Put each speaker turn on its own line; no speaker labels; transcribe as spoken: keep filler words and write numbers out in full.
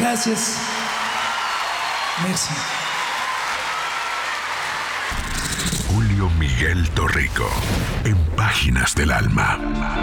Gracias. Merci.
Julio Miguel Torrico, en Páginas del Alma.